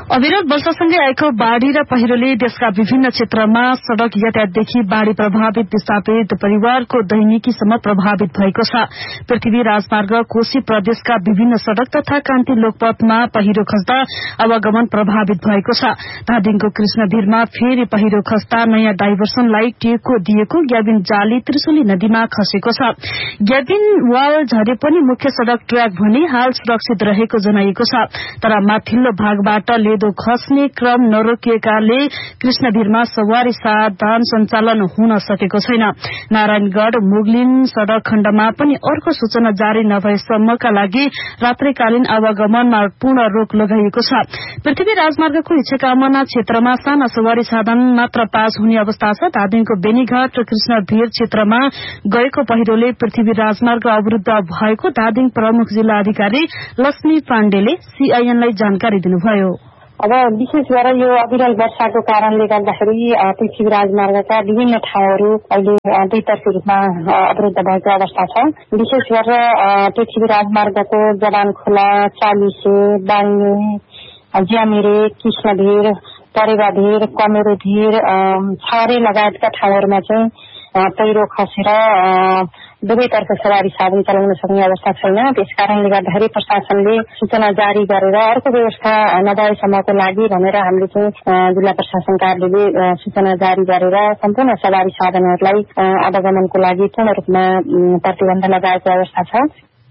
अविरत वर्षासँगै आएको बाढ़ी र पहिरोले देशका विभिन्न क्षेत्रमा सड़क यातायातदेखि बाढ़ी प्रभावित विस्थापित परिवारको दैनिकीसम्म प्रभावित भएको छ। पृथ्वी राजमार्ग कोशी प्रदेशका विभिन्न सड़क तथा कान्ति लोकपथमा पहिरो खस्दा आवागमन प्रभावित भएको छ। धादिङको कृष्णधीरमा फेरि पहिरो खस्दा नयाँ डाइभर्सनलाई टेको दिएको ग्याबिन जाली त्रिशुली नदीमा खसेको छ। ग्याबिन वाल झरे पनि मुख्य सड़क ट्र्याक भने हाल सुरक्षित रहेको जनाइएको छ। तर माथिल्लो भागबाट लेदो खस्ने क्रम नरोकिएकाले कृष्णधीरमा सवारी साधन सञ्चालन हुन सकेको छैन। नारायणगढ़ मुगलिन सड़क खण्डमा पनि अर्को सूचना जारी नभएसम्मका लागि रात्रिकालीन आवागमनमा पूर्ण रोक लगाइएको छ। पृथ्वी राजमार्गको इच्छाकामना क्षेत्रमा साना सवारी साधन मात्र पास हुने अवस्था छ। धादिङको बेनीघाट कृष्णधीर क्षेत्रमा गएको पहिरोले पृथ्वी राजमार्ग अवरूद्ध भएको धादिङ प्रमुख जिल्ला अधिकारी लक्ष्मी पाण्डेले सीआईएनलाई जानकारी दिनुभयो। अब विशेष गरेर यो अविरल वर्षाको कारणले गर्दाखेरि पृथ्वी राजमार्गका विभिन्न ठाउँहरू अहिले दुईतर्फी रूपमा अवरुद्ध भएको अवस्था छ। विशेष गरेर पृथ्वी राजमार्गको जवान खोला, चालिसे, बाङ्गे, ज्यामिरे, कृष्णधीर, परेवाधीर, कमेरोधीर, छारे लगायतका ठाउँहरूमा चाहिँ पहिरो खसेर दुवैतर्फ सवारी साधन चलाउन सक्ने अवस्था छैन। त्यसकारणले गर्दाखेरि प्रशासनले सूचना जारी गरेर अर्को व्यवस्था नभएसम्मको लागि भनेर हामीले चाहिँ जिल्ला प्रशासन कार्यालयले सूचना जारी गरेर सम्पूर्ण सवारी साधनहरूलाई आवागमनको लागि पूर्ण रूपमा प्रतिबन्ध लगाएको अवस्था छ।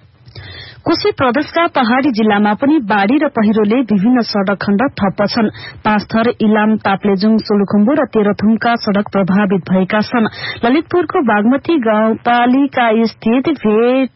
कोशी प्रदेशका पहाड़ी जिल्लामा पनि बाढ़ी र पहिरोले विभिन्न सड़क खण्ड ठप्प छन्। पाँचथर, इलाम, ताप्लेजुङ, सोलुखुम्बु र तेह्रथुमका सड़क प्रभावित भएका छन्। ललितपुरको बागमती गाउँपालिका स्थित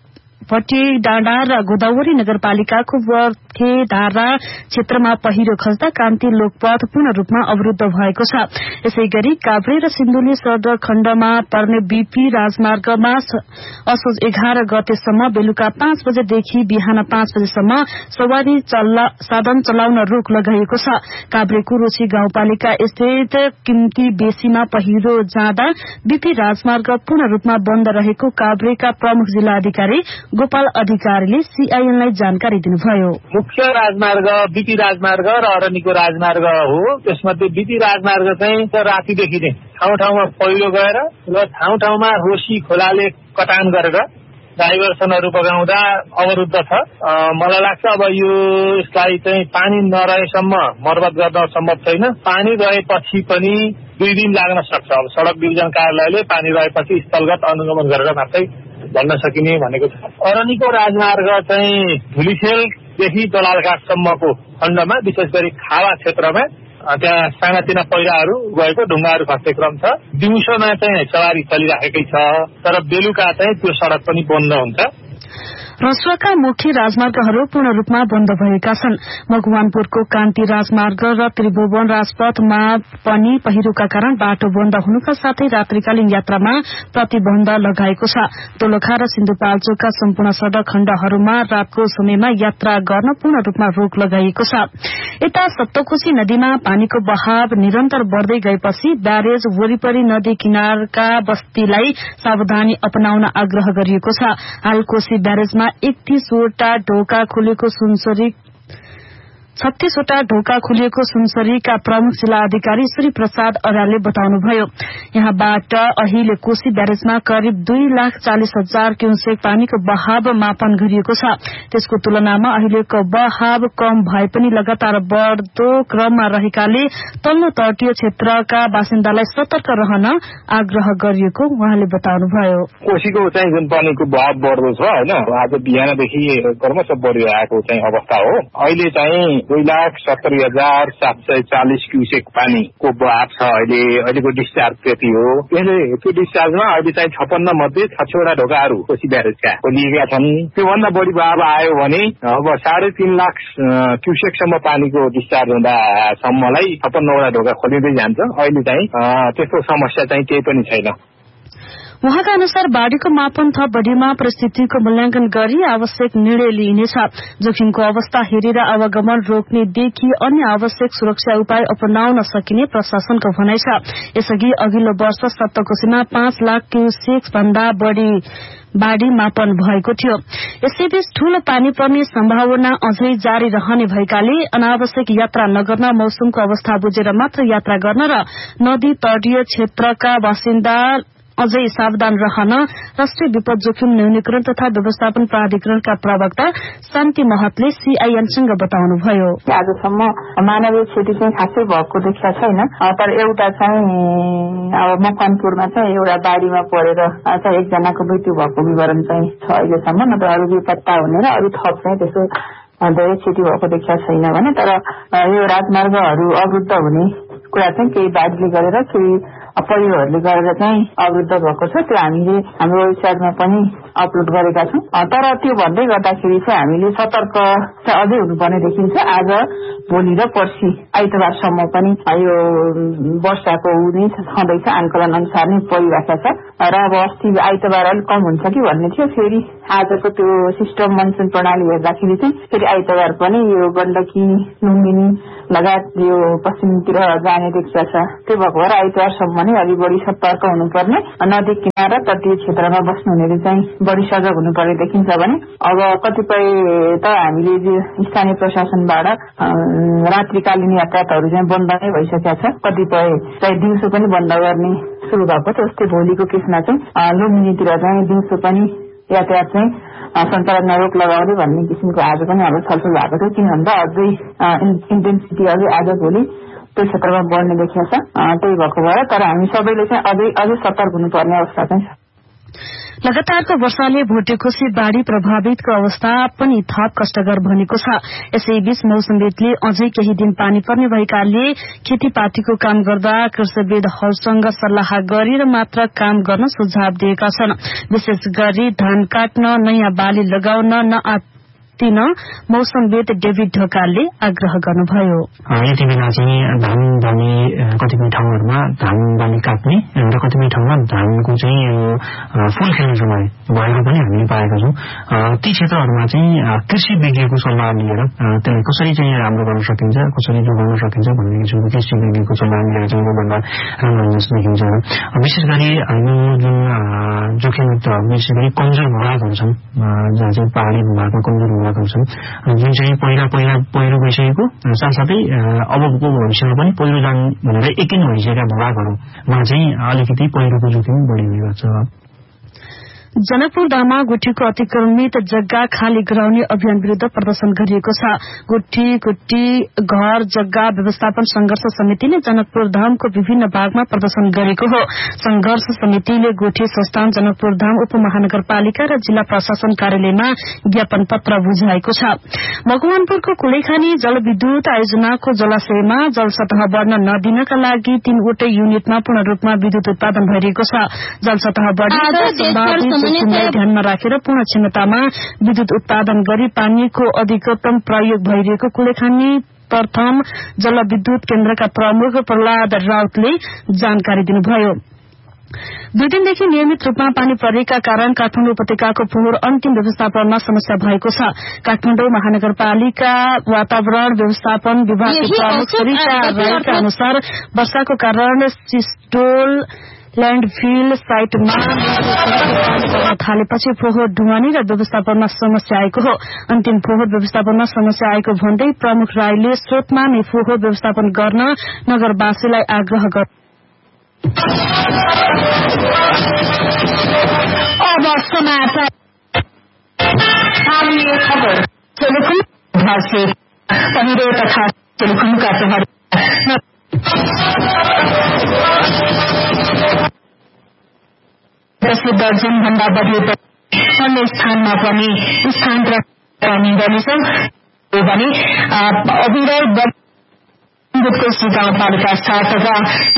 भट्टी डाँडा र गोदावरी नगरपालिकाको बर्खेधारा क्षेत्रमा पहिरो खस्दा कान्ति लोकपथ पूर्ण रूपमा अवरूद्ध भएको छ। यसैगरी काभ्रे र सिन्धुली सड़क खण्डमा पर्ने बीपी राजमार्गमा असोज 11 गतेसम्म बेलुका 5 बजेदेखि बिहान 5 बजेसम्म सवारी साधन चलाउन रोक लगाइएको छ। काभ्रेको रोची गाउँपालिका स्थित किम्ती बेसीमा पहिरो जाँदा बीपी राजमार्ग पूर्ण रूपमा बन्द रहेको काभ्रेका प्रमुख जिल्ला अधिकारी गोपाल अधिकारीले सीआईएनलाई जानकारी दिनुभयो। मुख्य राजमार्ग बीपी राजमार्ग र अरनिको राजमार्ग हो। त्यसमध्ये बीपी राजमार्ग चाहिँ रातिदेखि नै ठाउँ ठाउँमा पहिरो गएर र ठाउँ ठाउँमा रोशी खोलाले कटान गरेर डाइभर्सनहरू बगाउँदा अवरुद्ध छ। मलाई लाग्छ अब यसलाई चाहिँ पानी नरहेसम्म मर्मत गर्न सम्भव छैन। पानी रहेपछि पनि 2 दिन लाग्न सक्छ। अब सड़क डिभिजन कार्यालयले पानी रहेपछि स्थलगत अनुगमन गरेर मात्रै भन्न सकिने भनेको छ। अरनिको राजमार्ग चाहिँ धुलीसेलदेखि दलालघाटसम्मको खण्डमा विशेष गरी खावा क्षेत्रमा त्यहाँ सानातिना पहिराहरू गएको ढुङ्गाहरू खस्ने क्रम छ। दिउँसोमा चाहिँ सवारी चलिराखेकै छ, तर बेलुका चाहिँ त्यो सड़क पनि बन्द हुन्छ। रसुवाका मुख्य राजमार्गहरू पूर्ण रूपमा बन्द भएका छन्। मकवानपुरको कान्ति राजमार्ग र त्रिभुवन राजपथमा पनि पहिरोका कारण बाटो बन्द हुनुका साथै रात्रिकालीन यात्रामा प्रतिबन्ध लगाएको छ। दोलखा र सिन्धुपाल्चोकका सम्पूर्ण सड़क खण्डहरूमा रातको समयमा यात्रा गर्न पूर्ण रूपमा रोक लगाइएको छ। यता सप्तकोशी नदीमा पानीको बहाव निरन्तर बढ्दै गएपछि ब्यारेज वरिपरि नदी किनारका बस्तीलाई सावधानी अपनाउन आग्रह गरिएको छ। हाल कोशी ब्यारेजमा 31वटा ढोका खुलेको सुनसरी 36वटा ढोका खुलिएको सुनसरीका प्रमुख जिल्ला अधिकारी श्री प्रसाद अरालले बताउनुभयो। यहाँबाट अहिले कोशी ब्यारेजमा करिब 2,40,000 क्युसेक पानीको बहाव मापन गरिएको छ। त्यसको तुलनामा अहिलेको बहाव कम भए पनि लगातार बढ्दो क्रममा रहेकाले तल्लो तटीय क्षेत्रका बासिन्दालाई सतर्क रहन आग्रह गरिएको उहाँले बताउनुभयो। कोशीको चाहिँ जुन पानीको बहाव बढ्दो छ हैन, आज बिहानदेखि क्रमशः बढिरहेको चाहिँ अवस्था हो। अहिले चाहिँ 2,70,740 क्युसेक पानीको बहाव छ। अहिलेको डिस्चार्ज त्यति हो। त्यो डिस्चार्जमा अहिले चाहिँ 56 मध्ये 6वटा ढोकाहरू कोशी ब्यारेजका खोलिएका छन्। त्योभन्दा बढी बहाव आयो भने अब 3.5 लाख क्युसेकसम्म पानीको डिस्चार्ज हुँदासम्मलाई 56वटा ढोका खोलिँदै जान्छ। अहिले चाहिँ त्यस्तो समस्या चाहिँ केही पनि छैन। उहाँका अनुसार बाढ़ीको मापन थप बढीमा परिस्थितिको मूल्याङ्कन गरी आवश्यक निर्णय लिइनेछ। जोखिमको अवस्था हेरेर आवागमन रोक्नेदेखि अन्य आवश्यक सुरक्षा उपाय अपनाउन सकिने प्रशासनको भनाइ छ। यसअघि अघिल्लो वर्ष सप्तकोशीमा 5 लाख क्यूसेक भन्दा बढ़ी बाढ़ी मापन भएको थियो। यसैबीच ठूलो पानी पर्ने सम्भावना अझै जारी रहने भएकाले अनावश्यक यात्रा नगर्न, मौसमको अवस्था बुझेर मात्र यात्रा गर्न र नदी तटीय क्षेत्रका बासिन्दा अझै सावधान रहन राष्ट्रिय विपद जोखिम न्यूनीकरण तथा व्यवस्थापन प्राधिकरणका प्रवक्ता शान्ति महतले सीआईएनसँग बताउनुभयो। आजसम्म मानवीय क्षति चाहिँ खासै भएको देखिया छैन, तर एउटा चाहिँ अब मकवानपुरमा चाहिँ एउटा बाढीमा परेर चाहिँ एकजनाको मृत्यु भएको विवरण चाहिँ छ अहिलेसम्म, नत्र अरू बेपत्ता हुने र अरू थप चाहिँ त्यसो धेरै क्षति भएको देखिया छैन भने। तर यो राजमार्गहरू अवरुद्ध हुने कुरा चाहिँ केही बाढीले गरेर केही पहिरोहरूले गरेर चाहिँ अवरुद्ध भएको छ। त्यो हामीले हाम्रो वेबसाइटमा पनि अपलोड गरेका छौं। तर त्यो भन्दै गर्दाखेरि चाहिँ हामीले सतर्क चाहिँ अझै हुनुपर्ने देखिन्छ। आज भोलि र पर्सि आइतबारसम्म पनि यो वर्षाको हुने छँदैछ, आंकलन अनुसार नै परिराखेको छ। र अब अस्ति आइतबार अलिक कम हुन्छ कि भन्ने थियो, फेरि आजको त्यो सिस्टम मनसुन प्रणाली हेर्दाखेरि चाहिँ फेरि आइतबार पनि यो गण्डकी लुम्बिनी लगायत यो पश्चिमतिर जाने देखिया छ। त्यो भएको भएर आइतबारसम्म नै अलि बढी सतर्क हुनुपर्ने, नदी किनारा तटीय क्षेत्रमा बस्नुहुनेले चाहिँ बढी सजग हुनुपर्ने देखिन्छ भने अब कतिपय त हामीले स्थानीय प्रशासनबाट रात्रिकालीन यातायातहरू चाहिँ बन्द नै भइसकेका छ। कतिपय चाहिँ दिउँसो पनि बन्द गर्ने सुरु भएको छ। जस्तै भोलिको केसमा चाहिँ लुम्बिनीतिर चाहिँ दिउँसो पनि यातायात चाहिँ सञ्चालनमा रोक लगाउने भन्ने किसिमको आज पनि हाम्रो छलफल भएको थियो। किन भन्दा अझै इन्टेन्सिटी अझै आज भोलि त्यो क्षेत्रमा बढ्ने देखिया छ। त्यही भएको भएर तर हामी सबैले चाहिँ अझै सतर्क हुनुपर्ने अवस्था चाहिँ छ। लगातारको वर्षाले भोटेकोशी बाढ़ी प्रभावितको अवस्था पनि थप कष्टकर बनेको छ। यसैबीच मौसमविदले अझै केही दिन पानी पर्ने भएकाले खेतीपातीको काम गर्दा कृषिविदहरूसँग सल्लाह गरेर मात्र काम गर्न सुझाव दिएका छन्। विशेष गरी धान काट्न, नयाँ बाली लगाउन नआत्तिन मौसमविद डेभिड ढकालले आग्रह गर्नुभयो। यति बेला चाहिँ धान बाली कतिपय ठाउँहरूमा धान बाली काट्ने र कतिपय ठाउँमा धानको चाहिँ फूल खेल्ने समय भएको पनि हामीले पाएका छौं। ती क्षेत्रहरूमा चाहिँ कृषि विज्ञको सल्लाह लिएर त्यसलाई कसरी चाहिँ राम्रो गर्न सकिन्छ, कसरी जोगाउन सकिन्छ भन्ने किसिमको कृषि विज्ञको सल्लाह लिएर चाहिँ योभन्दा राम्रो देखिन्छ। विशेष गरी यो जुन जोखिमयुक्त विशेष गरी कमजोर भूभागहरू छन्, जहाँ चाहिँ पहाडी भूभागमा कमजोर भूभागहरू छन्, जुन चाहिँ पहिला पहिरो गइसकेको साथसाथै अबको भविष्यमा पनि पहिरो जाने भनेर यकिन भइसकेका भूभागहरूमा चाहिँ अलिकति पहिरोको जोखिम बढी हुने गर्छ। जनकपुरधाममा गुठीको अतिक्रमित जग्गा खाली गराउने अभियान विरूद्ध प्रदर्शन गरिएको छ। गुठी घर जग्गा व्यवस्थापन संघर्ष समितिले जनकपुरधामको विभिन्न भागमा प्रदर्शन गरेको हो। संघर्ष समितिले गुठी संस्थान, जनकपुरधाम उपमहानगरपालिका र जिल्ला प्रशासन कार्यालयमा ज्ञापन पत्र बुझाएको छ। मकवानपुरको कुलेखानी जलविद्युत आयोजनाको जलाशयमा जल सतह बढ्न नदिनका लागि 3वटै युनिटमा पूर्ण रूपमा विद्युत उत्पादन भइरहेको छ। जल सतह बढ्ने ध्यानमा राखेर पूर्ण क्षमतामा विद्युत उत्पादन गरी पानीको अधिकतम प्रयोग भइरहेको कुलेखानी प्रथम जलविद्युत केन्द्रका प्रमुख प्रहलाद राउतले जानकारी दिनुभयो। 2 दिनदेखि नियमित रूपमा पानी परेका कारण काठमाडौँ उपत्यकाको फोहोर अन्तिम व्यवस्थापनमा समस्या भएको छ। काठमाडौँ महानगरपालिका वातावरण व्यवस्थापन विभागको प्रमुख सरिता राईका अनुसार वर्षाको कारण सिस्टोल ल्याण्डफिल साइटमा थालेपछि फोहोर ढुवानी र व्यवस्थापनमा समस्या आएको हो। अन्तिम फोहोर व्यवस्थापनमा समस्या आएको भन्दै प्रमुख राईले स्रोतमा नै फोहोर व्यवस्थापन गर्न नगरवासीलाई आग्रह गरे। दर्जन भन्दा बढी अन्य स्थानमा पनि स्थानान्तरण गर्नेछ भने अविरल विद्युतको गाउँपालिका 7 तथा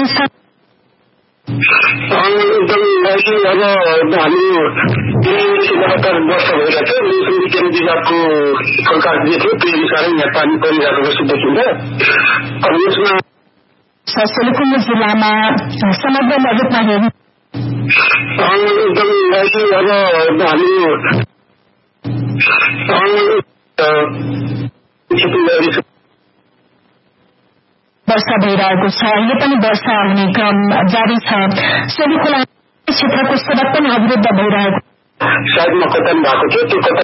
अब हामी लगातार वर्षा भइरहेको छ। मौसम विज्ञान विभागको प्रकाश दिएको त्यो अनुसारै यहाँ पानी परिरहेको जस्तो देखिन्छ। अब यसमा सोलुखुम्बु जिल्लामा समग्र रूपमा हेर्नु वर्षा भइरहेको छ। अहिले पनि वर्षा हुने क्रम जारी छ। सोली खोला क्षेत्रको सडक पनि अवरुद्ध भइरहेको सायद म कतन भएको थियो त्यो कतन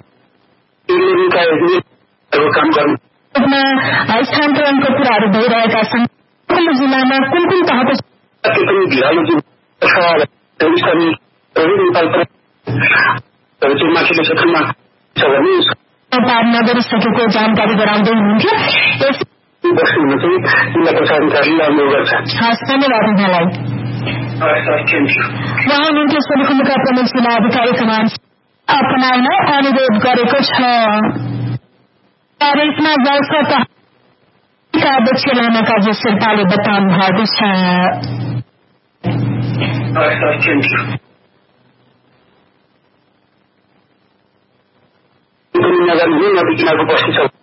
काम गर्नु स्थानान्तरणको कुराहरू भइरहेका छन्। जिल्लामा कुन कुन तहको माथिल्लो क्षेत्रमा छ भने नगरिसकेको जानकारी गराउँदै हुनुहुन्थ्यो। बस्नुमा चाहिँ जिल्ला प्रशासन कार्यालय आउने गर्छ। हस्, धन्यवाद उहाँलाई। उहाँ हुनुहुन्थ्यो सोलुखुम्बुका प्रमुख जिल्ला अधिकारी कमान अपनाउन अनुरोध गरेको छ। प्यारिसमा जलसतह अध्यक्ष लामा काजी शेर्पाले बताउनु भएको छ। नदी किनारको बस्ती छ